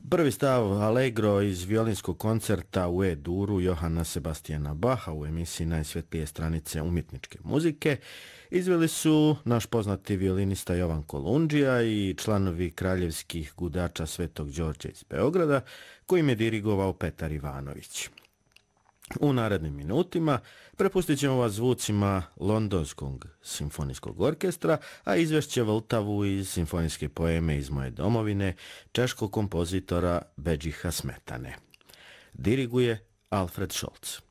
Prvi stav Allegro iz violinskog koncerta u E-duru Johana Sebastiana Bacha u emisiji Najsvjetlije stranice umjetničke muzike izveli su naš poznati violinista Jovan Kolundžija i članovi kraljevskih gudača Svetog Đorđa iz Beograda, kojim je dirigovao Petar Ivanović. U narednim minutima prepustit ćemo vas zvucima Londonskog simfonijskog orkestra, a izvešće Vltavu iz simfonijske poeme Iz moje domovine češkog kompozitora Bedžiha Smetane. Diriguje Alfred Scholz.